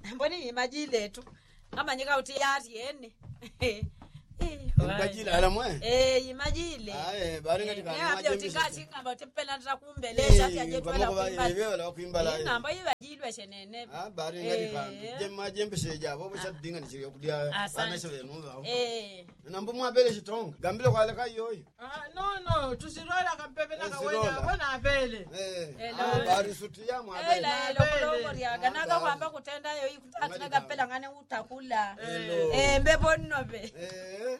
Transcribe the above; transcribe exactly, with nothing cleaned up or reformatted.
mboni imajile tu kama nyika uti yati yene imajile ala mwe eh imajile aye bari ngati kana maje utikati ngamba utipela ndakumbeleza yajetwela kuimba ibe wala kuimba la ngamba ibajilwe shenene ah bari ngati kana jema jembese jabo bushadinga ndichiyo kudia anasho benu eh nambo mwabele chitonga gambile kwale kayoyo ah no no tusirola kampepela kawenya bona abele eh bari sutia mwabele ela elo kulomori aganaka kwamba kutenda yo ikuthatha ngapela ngane utakula eh mbebonnobe eh